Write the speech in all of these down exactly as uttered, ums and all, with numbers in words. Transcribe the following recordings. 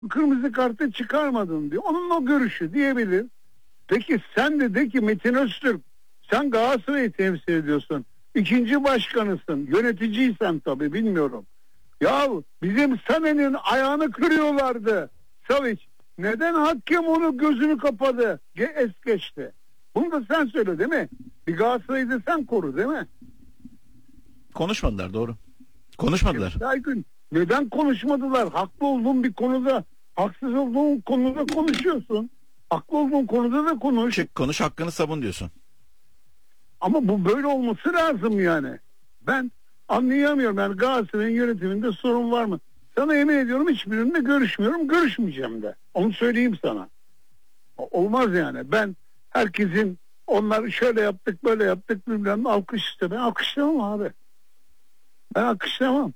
kırmızı kartı çıkarmadın diyor. Onun o görüşü diyebilir. Peki sen de de ki Metin Öztürk, sen Galatasaray'ı temsil ediyorsun. İkinci başkanısın. Yöneticiysen tabii, bilmiyorum. Ya bizim Sané'nin ayağını kırıyorlardı. Savic. Neden hakem onu gözünü kapadı? Ge- es geçti. Bunu da sen söyle değil mi? Bir Galatasaray'ı da sen koru değil mi? Konuşmadılar, doğru. Konuşmadılar. Aygün, neden konuşmadılar? Haklı olduğun bir konuda, haksız olduğun konuda konuşuyorsun. Haklı olduğun konuda da konuş. Çık konuş, hakkını savun diyorsun. Ama bu böyle olması lazım yani. Ben anlayamıyorum. Yani Galatasaray'ın yönetiminde sorun var mı? Sana yemin ediyorum hiçbirinde görüşmüyorum. Görüşmeyeceğim de. Onu söyleyeyim sana. Olmaz yani. Ben herkesin onları şöyle yaptık böyle yaptık bilmem ne alkış işte. Ben alkışlamam abi. Ben alkışlamam.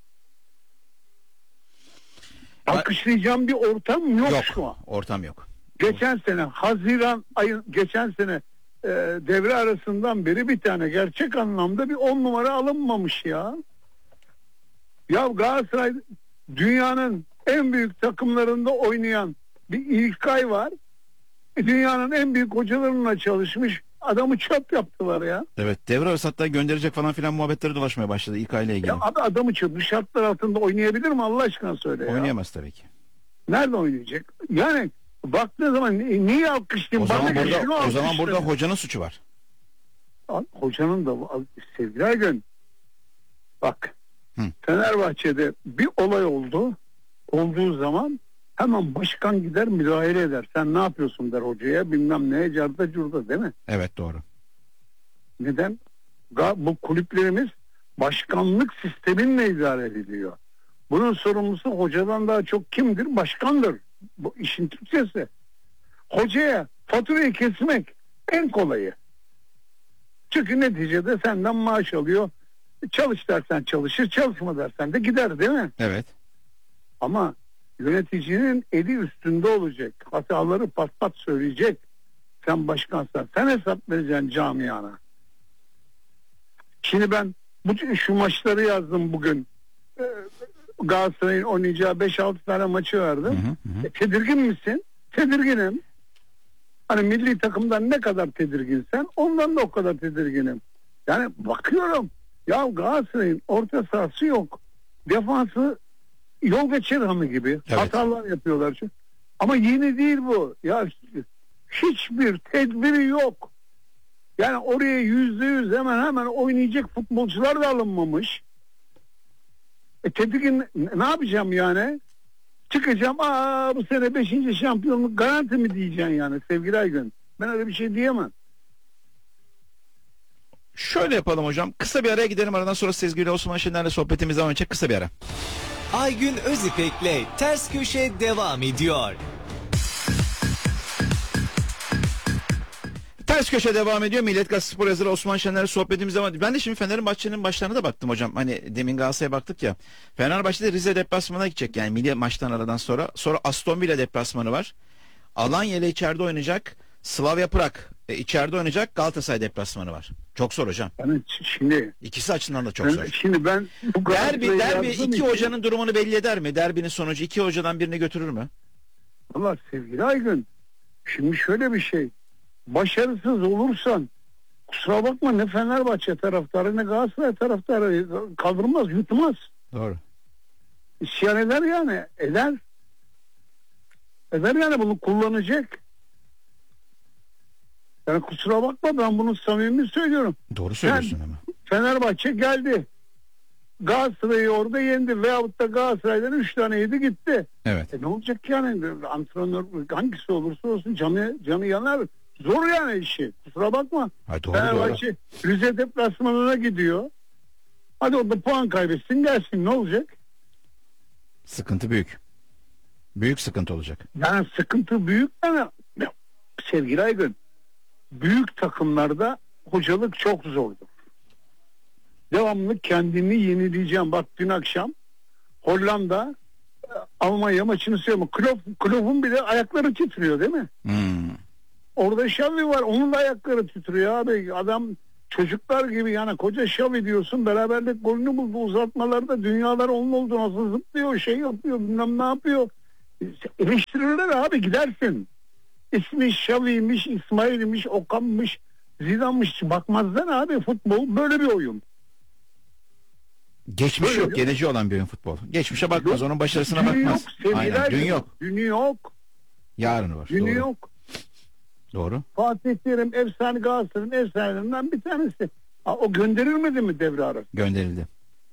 Alkışlayacağım bir ortam yok, yok şu an. Ortam yok. Geçen sene Haziran ayı, geçen sene e, devre arasından beri bir tane gerçek anlamda bir on numara alınmamış ya. Ya Galatasaray dünyanın en büyük takımlarında oynayan bir İlkay var. Dünyanın en büyük hocalarıyla çalışmış, adamı çöp yaptılar ya. Evet, devre arası hatta gönderecek falan filan muhabbetleri dolaşmaya başladı İlkay ile ilgili. Ya abi adamı çöp, bu şartlar altında oynayabilir mi Allah aşkına söyle ya. Oynayamaz tabii ki. Nerede oynayacak? Yani baktığı zaman niye alkışlayayım? O zaman, Bana burada, o zaman burada hocanın suçu var. Hocanın da sevgili Aygün, bak Hı. Fenerbahçe'de bir olay oldu. Olduğu zaman hemen başkan gider müdahale eder. Sen ne yapıyorsun der hocaya, bilmem neye, carda curda, değil mi? Evet, doğru. Neden? Bu kulüplerimiz başkanlık sisteminle idare ediliyor. Bunun sorumlusu hocadan daha çok kimdir? Başkandır. Bu işin Türkçesi. Hocaya faturayı kesmek en kolayı. Çünkü neticede senden maaş alıyor. Çalış dersen çalışır, çalışma dersen de gider, değil mi? Evet. Ama yöneticinin eli üstünde olacak. Hataları pat pat söyleyecek. Sen başkansan sen hesap vereceksin camiana. Şimdi ben bu şu maçları yazdım bugün. Ee, Galatasaray'ın oynayacağı beş altı tane maçı verdim. Hı hı hı. E, tedirgin misin? Tedirginim. Hani milli takımdan ne kadar tedirginsen ondan da o kadar tedirginim. Yani bakıyorum ya Galatasaray'ın orta sahası yok. Defansı yol geçer hanı gibi. Evet. Hatalar yapıyorlar çünkü. Ama yeni değil bu. Ya hiçbir tedbiri yok. Yani oraya yüzde yüz hemen hemen oynayacak futbolcular da alınmamış. E tedirgin ne yapacağım yani? Çıkacağım, aa bu sene beşinci şampiyonluk garanti mi diyeceksin yani sevgili Aygün? Ben öyle bir şey diyemem. Şöyle yapalım hocam. Kısa bir araya gidelim. Aradan sonra Sezgi ile Osman Şener'le sohbetimiz devam edecek. Kısa bir ara. Aygün Özipek'le Ters Köşe devam ediyor. Ters Köşe devam ediyor. Milliyet Gazetesi Spor yazarı Osman Şener'le sohbetimiz devam ediyor. Ben de şimdi Fenerbahçe'nin başlarına da baktım hocam. Hani demin Galatasaray'a baktık ya. Fenerbahçe'de Rize deplasmanına gidecek. Yani milli maçtan aradan sonra. Sonra Aston Villa deplasmanı var. Alanya ile içeride oynayacak. Slavia Prag e, içeride oynayacak. Galatasaray deplasmanı var. Çok zor hocam. Yani şimdi İkisi açısından da çok ben, zor. Şimdi ben bu derbi derbi iki için, hocanın durumunu belli eder mi? Derbinin sonucu iki hocadan birini götürür mü? Allah sevgili Aygün. Şimdi şöyle bir şey. Başarısız olursan kusura bakma ne Fenerbahçe taraftarı ne Galatasaray taraftarı kaldırmaz, yutmaz. Doğru. İsyan eder yani. Eder. Eder yani, bunu kullanacak. Yani kusura bakma, ben bunu samimi söylüyorum. Doğru söylüyorsun yani, ama. Fenerbahçe geldi. Galatasaray'ı orada yendi veyahut da Galatasaray'dan üç tane yedi gitti. Evet. E ne olacak yani? Antrenör hangisi olursa olsun canı, canı yanar. Zor yani işi. Kusura bakma. Ha, doğru, Fenerbahçe doğru. Rize deplasmanına gidiyor. Hadi orada puan kaybetsin gelsin, ne olacak? Sıkıntı büyük. Büyük sıkıntı olacak. Yani sıkıntı büyük ama sevgili Aygün, büyük takımlarda hocalık çok zordur. Devamlı kendini yenileyeceğim. Bak dün akşam Hollanda Almanya maçını söylüyorum. Klopp, Klopp'un bile ayakları titriyor değil mi? Hmm. Orada Xavi var. Onun da ayakları titriyor abi. Adam çocuklar gibi yani, koca Xavi diyorsun. Beraberlik golünü buldu uzatmalarda. Dünyalar onun oldu. Nasıl zıplıyor, şey yapıyor, bilmem ne yapıyor. Eleştirirler abi, gidersin. İsmi Şavi'ymiş, İsmail'miş, Okan'mış, Zidane'mış, bakmazlar abi, futbol böyle bir oyun. Geçmiş Böyle yok, yok. geleceği olan bir oyun futbol. Geçmişe bakmaz, Yok. onun başarısına Dün bakmaz. yok, sevgiler Aynen, dün yok. yok. Dünü yok. Yarını var. Dünü Doğru. yok. Doğru. Fatih Terim efsane, Galatasaray'ın efsanelerinden bir tanesi. Ha, o gönderilmedi mi devre arası? Gönderildi.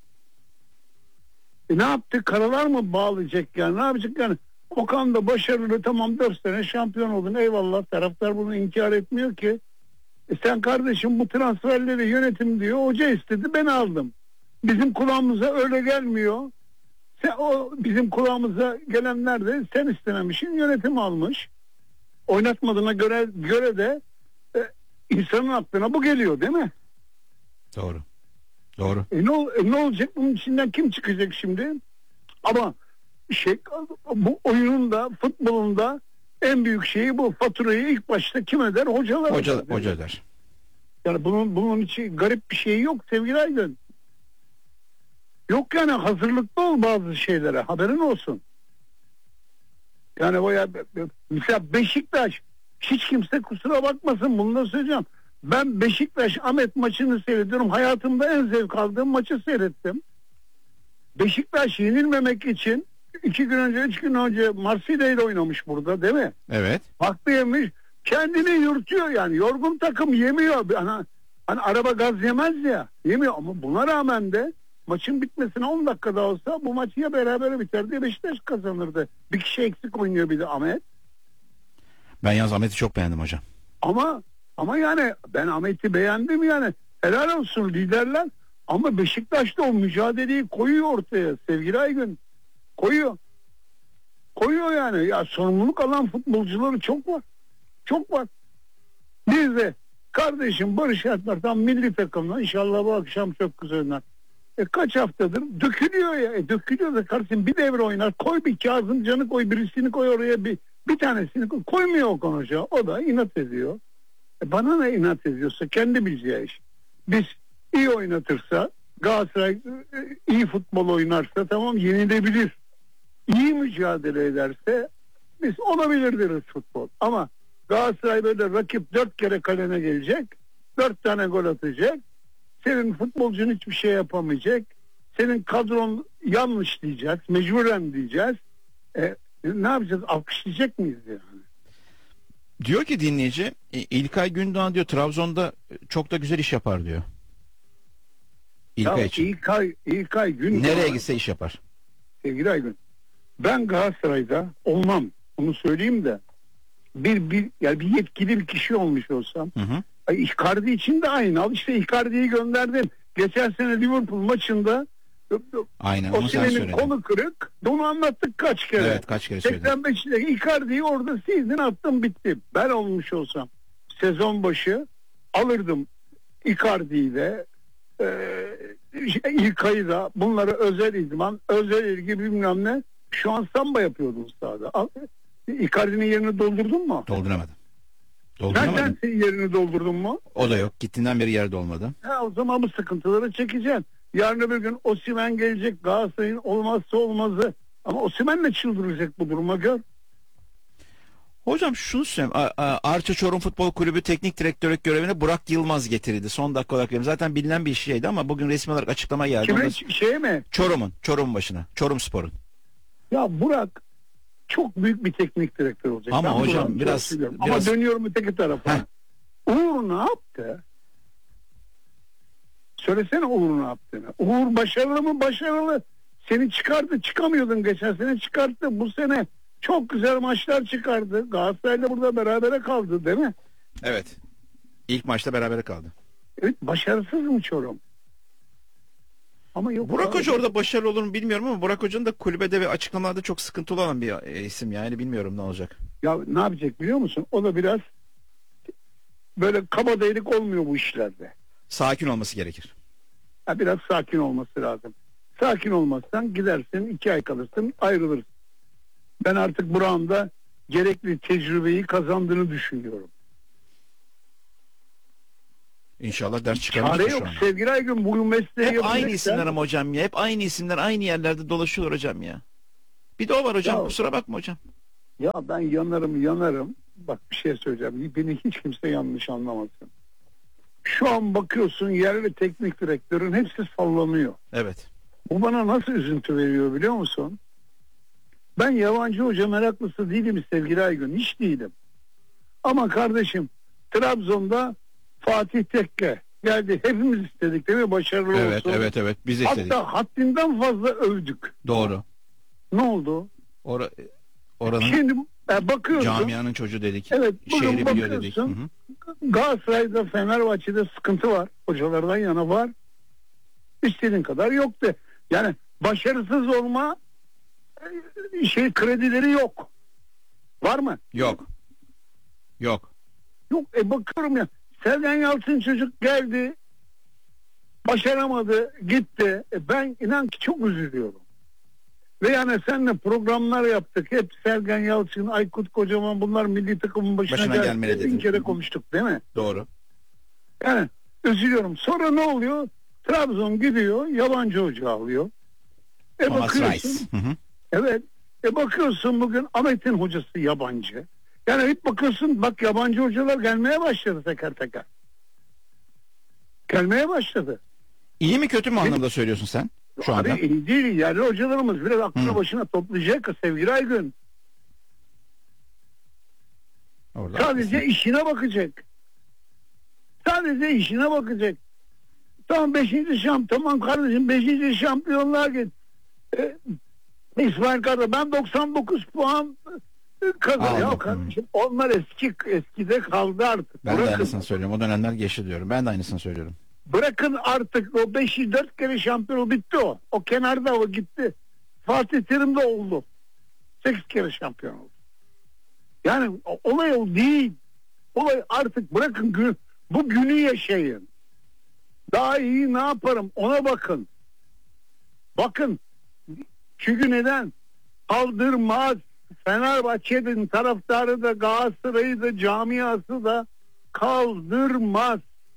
E ne yaptı? Karalar mı bağlayacak yani? Ne yapacak yani? Okan da başarılı, tamam, dört sene şampiyon oldun, eyvallah. Taraftar bunu inkar etmiyor ki. E sen kardeşim, bu transferleri yönetim diyor, hoca istedi, ben aldım. Bizim kulağımıza öyle gelmiyor. Sen, o bizim kulağımıza gelenler de sen istememişsin, yönetim almış. Oynatmadığına göre göre de e, insanın aklına bu geliyor değil mi? Doğru. Doğru. E ne, ol- e ne olacak, bunun içinden kim çıkacak şimdi? Ama şey, bu oyunun da futbolun da en büyük şeyi bu. Faturayı ilk başta kim öder? Hocalar Hoca, öder. hoca der. Yani bunun bunun için garip bir şey yok sevgili Aydın. Yok yani, hazırlıklı ol bazı şeylere, haberin olsun. Yani o ya, mesela Beşiktaş, hiç kimse kusura bakmasın, bunu da söyleyeceğim. Ben Beşiktaş Ahmet maçını seyrediyorum. Hayatımda en zevk aldığım maçı seyrettim. Beşiktaş yenilmemek için iki gün önce, üç gün önce Marsilya ile oynamış burada değil mi? Evet. Haklı yemiş. Kendini yürütüyor yani. Yorgun takım yemiyor. Hani, hani araba gaz yemez ya. Yemiyor ama buna rağmen de maçın bitmesine on dakika daha olsa bu maç ya berabere biterdi ya Beşiktaş kazanırdı. Bir kişi eksik oynuyor bir de Ahmet. Ben yalnız Ahmet'i çok beğendim hocam. Ama ama yani ben Ahmet'i beğendim yani. Helal olsun liderler. Ama Beşiktaş da o mücadeleyi koyuyor ortaya sevgili Aygün. Koyuyor. Koyuyor yani. Ya sorumluluk alan futbolcuları çok var. Çok var. Biz de kardeşim Barış Alper'den milli takımla inşallah bu akşam çok güzel oynar. E kaç haftadır dökülüyor ya. E dökülüyor da kardeşim, bir devre oynar. Koy bir Kazımcan'ı koy, birisini koy oraya, bir bir tanesini koy. Koymuyor Okan Hoca. O da inat ediyor. E bana ne inat ediyorsa kendi bileceği iş. Biz iyi oynatırsa, Galatasaray e, iyi futbol oynarsa tamam, yenilebilir. İyi mücadele ederse biz olabilir deriz futbol. Ama Galatasaray böyle rakip dört kere kalene gelecek, dört tane gol atacak, senin futbolcun hiçbir şey yapamayacak, senin kadron yanlış diyeceğiz, mecburen diyeceğiz. E, ne yapacağız? Alkışlayacak mıyız yani? Diyor ki dinleyici, e, İlkay Gündoğan diyor Trabzon'da çok da güzel iş yapar diyor. İlkay Ya için. İlkay, İlkay Gündoğan, Nereye gitse iş yapar. sevgili Aygün, ben Galatasaray'da olmam, onu söyleyeyim de, bir, bir, yani bir yetkili bir kişi olmuş olsam, Hı hı. ay, Icardi için de aynı. Al işte, Icardi'yi gönderdim. Geçen sene Liverpool maçında Aynen onu sen Osimhen'in söyledin. kolu kırık. Bunu anlattık kaç kere. Evet, kaç kere söyledin. seksen beşte Icardi'yi orada season attım, bitti. Ben olmuş olsam sezon başı alırdım Icardi'yi de e, İlkay'ı da, bunları özel idman, özel ilgi bilmem ne. Şu an samba yapıyordum sahada. Al, Icardi'nin yerini doldurdun mu? Dolduramadım. Sen, Dolduramadım. sen yerini doldurdun mu? O da yok. Gittiğinden beri yerde olmadı. Ha, o zaman bu sıkıntıları çekeceksin. Yarın öbür gün Osimhen gelecek, Galatasaray'ın olmazsa olmazı. Ama Osimhen de çıldıracak bu duruma, gör. Hocam şunu söyleyeyim. A- A- Arça Çorum Futbol Kulübü teknik direktörlük görevine Burak Yılmaz getirildi. Son dakika olarak veriyorum. Zaten bilinen bir şeydi ama bugün resmi olarak açıklama geldi. Kime, Onda- şey mi? Çorum'un. Çorum başına. Çorum Spor'un. Ya Burak çok büyük bir teknik direktör olacak. Ama Ben hocam Burak'ı biraz- çok seviyorum. biraz- Ama dönüyorum öteki tarafa. Heh. Uğur ne yaptı? Söylesene Uğur ne yaptığını. Uğur başarılı mı? Başarılı. Seni çıkardı. Çıkamıyordun geçen sene, çıkarttı. Bu sene çok güzel maçlar çıkardı. Galatasaray'la burada berabere kaldı değil mi? Evet. İlk maçta berabere kaldı. Evet, başarısız mı Çorum? Ama yok. Burak abi. Hoca orada başarılı olur mu bilmiyorum ama Burak Hoca'nın da kulübede ve açıklamalarda çok sıkıntılı olan bir e, isim yani, bilmiyorum ne olacak. Ya ne yapacak biliyor musun? O da biraz böyle kabadayılık olmuyor bu işlerde. Sakin olması gerekir. Ya biraz sakin olması lazım. Sakin olmazsan gidersin, iki ay kalırsın, ayrılırsın. Ben artık Burak'ın da gerekli tecrübeyi kazandığını düşünüyorum. İnşallah ders Çare çıkarmıştır şu yok an. sevgili Aygün, bu mesleği Hep aynı yapacaksan- isimler ama hocam ya. Hep aynı isimler aynı yerlerde dolaşıyorlar hocam ya. Bir de o var hocam. Ya- Kusura bakma hocam. Ya ben yanarım yanarım. Bak bir şey söyleyeceğim. Beni hiç kimse yanlış anlamasın. Şu an bakıyorsun yerli teknik direktörün hepsi sallanıyor. Evet. Bu bana nasıl üzüntü veriyor biliyor musun? Ben yabancı hoca meraklısı değilim sevgili Aygün. Hiç değilim. Ama kardeşim Trabzon'da Fatih Tekke geldi. Hepimiz istedik değil mi? Başarılı Evet, olsun. evet, evet. Biz de istedik. Hatta haddinden fazla övdük. Doğru. Ne oldu? Ora, oranın Şimdi e, bakıyorsun. camianın çocuğu dedik. Evet, bugün Şehri biliyor dedik. Hı bakıyorsun. hı. Galatasaray'da, Fenerbahçe'de sıkıntı var. Hocalardan yana var. İstediğin kadar yok de. Yani başarısız olma e, şey kredileri yok. Var mı? Yok. Yok. Yok. E bakıyorum ya. Sergen Yalçın çocuk geldi. Başaramadı. Gitti. E ben inan ki çok üzülüyorum. Ve yani seninle programlar yaptık. Hep Sergen Yalçın, Aykut Kocaman bunlar milli takımın başına, Başına geldi. gelmeli dedin. Bir kere konuştuk değil mi? Doğru. Yani üzülüyorum. Sonra ne oluyor? Trabzon gidiyor. Yabancı hoca alıyor. E Thomas bakıyorsun. Rice. Hı hı. Evet. E bakıyorsun bugün Ahmet'in hocası yabancı. Yani hep bakıyorsun bak yabancı hocalar gelmeye başladı teker teker. Gelmeye başladı. İyi mi kötü mü anlamda söylüyorsun sen? Şu Abi anda. iyi değil. Yerli hocalarımız biraz aklını Hı. başına toplayacak sevgili Aygün. Orada Sadece haklısın. işine bakacak. Sadece işine bakacak. Tamam beşinci şamp tamam kardeşim beşinci şampiyonluğa git. Ee, İsmail Kartal ben doksan dokuz puan kazan. Ya Aldım. kardeşim onlar eski eskide kaldı artık. Ben de Bırakın, aynısını söylüyorum. O dönemler geçti diyorum. Ben de aynısını söylüyorum. bırakın artık o beşi dört kere şampiyon oldu, bitti o. O kenarda o gitti. Fatih Terim de oldu. sekiz kere şampiyon oldu. Yani o- olay o değil. Olay artık bırakın gün, bu günü yaşayın. Daha iyi ne yaparım ona bakın. Bakın. Çünkü neden? Kaldırmaz. Fenerbahçe'nin taraftarı da Galatasaray'ı da camiası da kaldırmaz.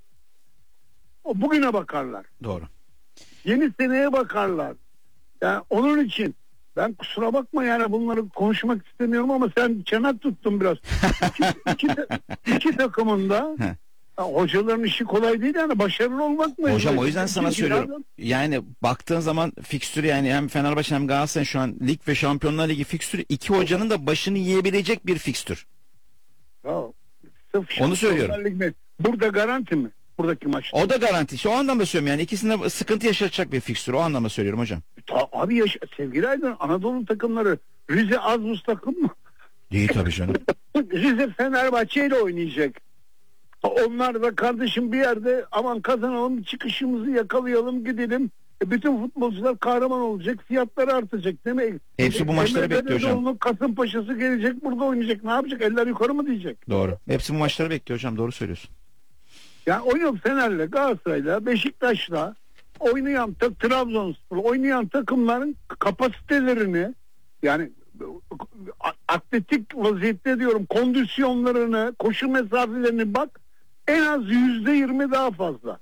O bugüne bakarlar. Doğru. Yeni seneye bakarlar. Yani onun için ben kusura bakma yani bunları konuşmak istemiyorum ama sen çanak tuttun biraz. İki, iki, iki takımında ya hocaların işi kolay değil yani başarılı olmak mı? Hocam o yüzden sana Çünkü söylüyorum. zaten- Yani baktığın zaman fikstürü yani hem Fenerbahçe hem Galatasaray şu an lig ve Şampiyonlar Ligi fikstürü iki hocanın da başını yiyebilecek bir fikstür. Ya, sırf Onu söylüyorum. Şampiyonlar Ligi'ne- Burada garanti mi? Buradaki maç. O da garanti. Şu anlamda söylüyorum yani ikisinde sıkıntı yaşatacak bir fikstür. O anlamda söylüyorum hocam. Ta- abi yaş sevgili Aydın Anadolu takımları Rize Azmus takım mı? Değil tabii canım. Rize Fenerbahçe ile oynayacak. Onlar da kardeşim bir yerde aman kazanalım çıkışımızı yakalayalım gidelim. E bütün futbolcular kahraman olacak, fiyatları artacak değil mi? Hepsi bu maçları Emre bekliyor hocam. Belözoğlu'nun Kasımpaşa'sı gelecek burada oynayacak. Ne yapacak? Eller yukarı mı diyecek? Doğru. Hepsi bu maçları bekliyor hocam. Doğru söylüyorsun. Yani oynuyor Fener'le, Galatasaray'la, Beşiktaş'la oynayan ta- Trabzonspor oynayan takımların kapasitelerini yani a- atletik vaziyette diyorum kondisyonlarını, koşu mesafelerini bak en az yüzde yirmi daha fazla.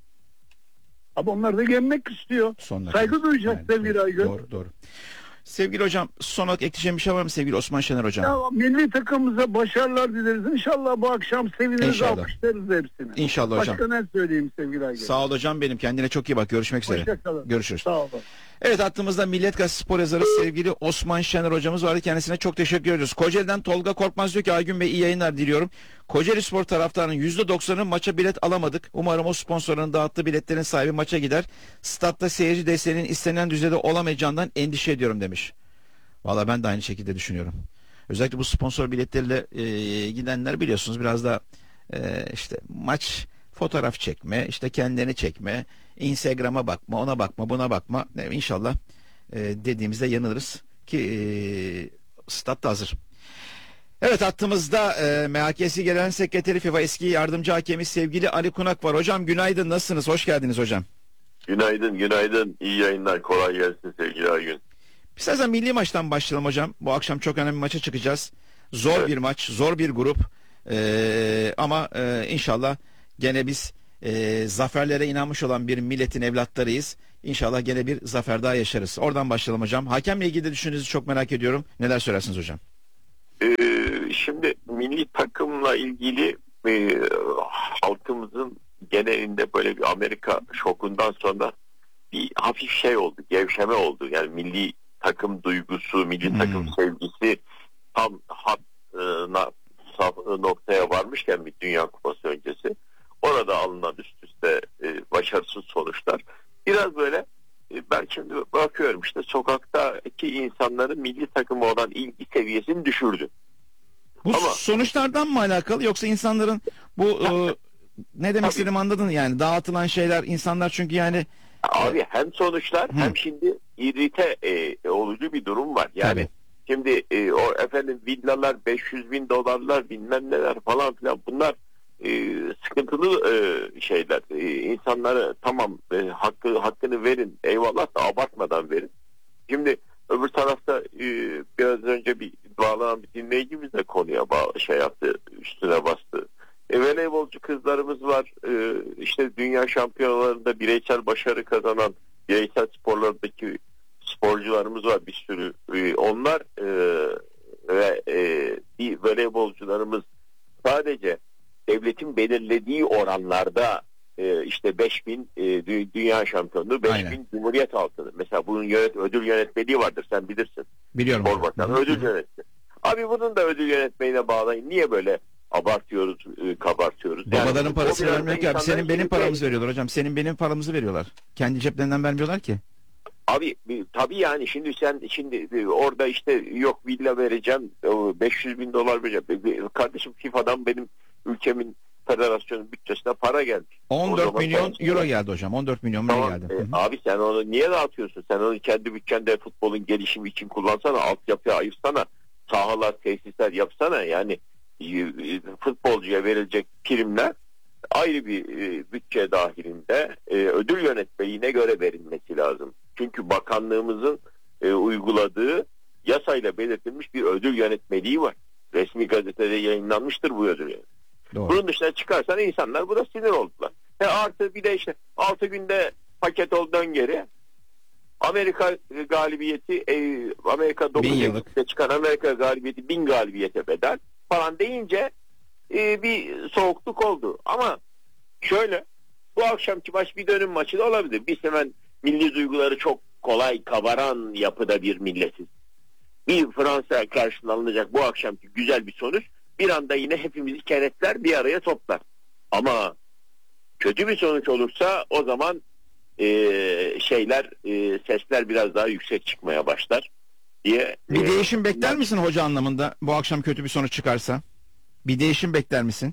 Ama onlar da yenmek istiyor. Sonuna Saygı kadar. duyacak Aynen. sevgili Aygün. Doğru doğru. Sevgili hocam son olarak ekleyeceğim bir şey var mı sevgili Osman Şener hocam? Ya, milli takımımıza başarılar dileriz. İnşallah bu akşam seviniriz, İnşallah. alkışlarız hepsini. İnşallah hocam. Başka ne söyleyeyim sevgili Aygün? Sağ ol hocam benim. Kendine çok iyi bak. Görüşmek üzere. Hoşça kalın. Görüşürüz. Sağ olun. Evet hattımızda Milliyet Gazetesi spor yazarı sevgili Osman Şener hocamız vardı. Kendisine çok teşekkür ediyoruz. Kocaeli'den Tolga Korkmaz diyor ki Aygün Bey iyi yayınlar diliyorum. Kocaeli Spor taraftarının yüzde doksanı maça bilet alamadık. Umarım o sponsorların dağıttığı biletlerin sahibi maça gider. Statta seyirci desteğinin istenen düzeyde olamayacağından endişe ediyorum demiş. Valla ben de aynı şekilde düşünüyorum. Özellikle bu sponsor biletleriyle e, gidenler biliyorsunuz biraz da e, işte maç fotoğraf çekme, işte kendilerini çekme, Instagram'a bakma, ona bakma, buna bakma. E, İnşallah e, dediğimizde yanılırız ki e, stat da hazır. Evet hattımızda e, M H K'si Genel Sekreteri FIFA eski yardımcı hakemi sevgili Ali Kunak var. Hocam günaydın, nasılsınız? Hoş geldiniz hocam. Günaydın, günaydın. İyi yayınlar. Kolay gelsin sevgili Aygün. İstersen milli maçtan başlayalım hocam. Bu akşam çok önemli bir maça çıkacağız. Zor Evet. bir maç, zor bir grup. Ee, ama e, inşallah gene biz e, zaferlere inanmış olan bir milletin evlatlarıyız. İnşallah gene bir zafer daha yaşarız. Oradan başlayalım hocam. Hakemle ilgili de düşüncenizi çok merak ediyorum. Neler söylersiniz hocam? Ee, şimdi milli takımla ilgili e, halkımızın genelinde böyle bir Amerika şokundan sonra bir hafif şey oldu, gevşeme oldu. Yani milli takım duygusu, milli hmm. takım sevgisi tam hatına, noktaya varmışken bir Dünya Kupası öncesi orada alınan üst üste e, başarısız sonuçlar biraz böyle e, ben şimdi bakıyorum işte sokaktaki insanların milli takıma olan ilgi seviyesini düşürdü. Bu Ama, sonuçlardan mı alakalı yoksa insanların bu e, ne demek istediğimi anladın yani dağıtılan şeyler insanlar çünkü yani abi hem sonuçlar hı. hem şimdi irite e, olucu bir durum var yani. Tabii. Şimdi e, o efendim villalar beş yüz bin dolarlar bilmem neler falan filan bunlar e, sıkıntılı e, şeyler. E, insanlara tamam e, hakkı hakkını verin eyvallah da abartmadan verin. Şimdi öbür tarafta e, biraz önce bir bağlanan bir dinleyicimiz de konuya bağlı şey yaptı üstüne bastı. E, voleybolcu kızlarımız var. E, işte dünya şampiyonalarında bireysel başarı kazanan bireysel sporlardaki sporcularımız var bir sürü. E, onlar e, ve e, bir voleybolcularımız sadece devletin belirlediği oranlarda e, işte beş bin e, dü- dünya şampiyonluğu, beş bin cumhuriyet altını. Mesela bunun yönet ödül yönetmeliği vardır. Sen bilirsin. Biliyorum. Spor Bakanı ödül yönetmeni. Abi bunun da ödül yönetmeliğine bağlayın. Niye böyle abartıyoruz, e, kabartıyoruz? Babaların yani, parasını vermiyor ki abi. Senin benim paramızı veriyorlar hocam. Senin benim paramızı veriyorlar. Kendi ceplerinden vermiyorlar ki. Abi tabii yani şimdi sen şimdi orada işte yok villa vereceğim beş yüz bin dolar vereceğim. Kardeşim FIFA'dan benim ülkemin federasyonun bütçesine para gelmiş. on dört milyon euro geldi hocam. on dört milyon tamam, geldi. E, abi sen onu niye dağıtıyorsun? Sen onu kendi bütçende futbolun gelişimi için kullansana. Altyapıya ayırsana. Sahalar, tesisler yapsana. Yani futbolcuya verilecek primler ayrı bir e, bütçe dahilinde e, ödül yönetmeliğine göre verilmesi lazım. Çünkü bakanlığımızın e, uyguladığı yasayla belirtilmiş bir ödül yönetmeliği var. Resmi gazetede yayınlanmıştır bu ödül yönetmeliği. Doğru. Bunun dışına çıkarsan insanlar buna sinir oldular. E artı bir de işte altı günde paket ol dön geri. Amerika galibiyeti e, Amerika dokuz yıllıkta çıkan Amerika galibiyeti bin galibiyete bedel falan deyince e, bir soğukluk oldu. Ama şöyle bu akşamki maç bir dönüm maçı da olabilir. Biz hemen milli duyguları çok kolay kabaran yapıda bir milletiz. Bir Fransa karşısında alınacak bu akşamki güzel bir sonuç bir anda yine hepimizi kenetler bir araya toplar. Ama kötü bir sonuç olursa o zaman e, şeyler e, sesler biraz daha yüksek çıkmaya başlar diye. Bir e, değişim bekler ben... misin hoca anlamında bu akşam kötü bir sonuç çıkarsa? Bir değişim bekler misin?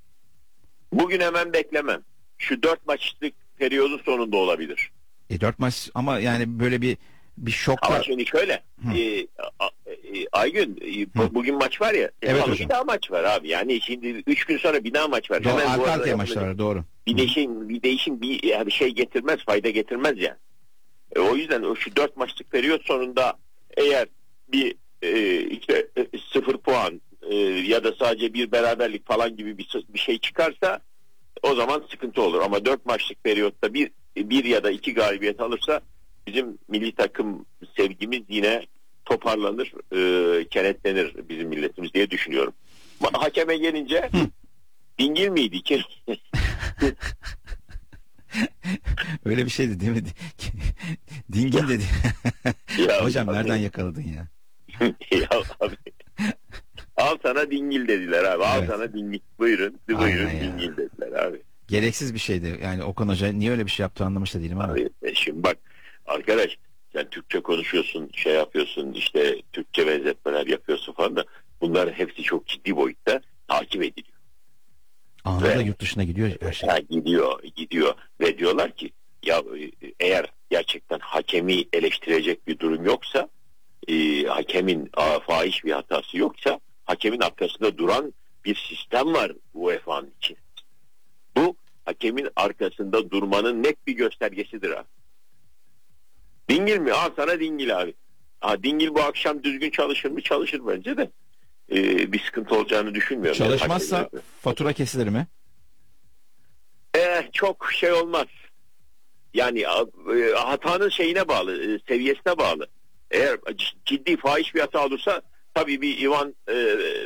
Bugün hemen beklemem. Şu dört maçlık periyodun sonunda olabilir. E dört maç ama yani böyle bir bir şok ama var. şimdi şöyle e, a, e, Aygün e, bugün maç var ya evet e, bir daha maç var abi yani şimdi üç gün sonra bir daha maç var. Doğru, hemen arka arkaya maçlar var doğru. Bir değişim bir değişim bir yani şey getirmez fayda getirmez yani. E, o yüzden o şu dört maçlık periyot sonunda eğer bir e, işte e, sıfır puan e, ya da sadece bir beraberlik falan gibi bir, bir şey çıkarsa o zaman sıkıntı olur ama dört maçlık periyotta bir bir ya da iki galibiyet alırsa bizim milli takım sevgimiz yine toparlanır, e, kenetlenir bizim milletimiz diye düşünüyorum. Hakeme gelince Hı. dingil miydi ki? Öyle bir şeydi değil mi? Dingil dedi. Ya, hocam abi. Nereden yakaladın ya? Ya abi. Al sana dingil dediler abi. Al evet. sana dingil. Buyurun. Buyurun dingil dediler abi. Gereksiz bir şeydi. Yani Okan Hoca niye öyle bir şey yaptı anlamış da değilim ama. Abi, şimdi bak arkadaş sen Türkçe konuşuyorsun, şey yapıyorsun, işte Türkçe benzetmeler yapıyorsun falan da bunlar hepsi çok ciddi boyutta takip ediliyor. Anında yurt dışına gidiyor her şey. Ya gidiyor, gidiyor ve diyorlar ki ya eğer gerçekten hakemi eleştirecek bir durum yoksa, e, hakemin a, fahiş bir hatası yoksa, hakemin arkasında duran bir sistem var U E F A'nın için. Bu hakemin arkasında durmanın net bir göstergesidir abi. Dingil mi? Al sana dingil abi. Ha, dingil bu akşam düzgün çalışır mı? Çalışır bence de. Ee, bir sıkıntı olacağını düşünmüyorum. Çalışmazsa yani, fatura kesilir mi? Ee, e, çok şey olmaz. Yani e, hatanın şeyine bağlı, e, seviyesine bağlı. Eğer ciddi fahiş bir hata olursa tabii bir Ivan e,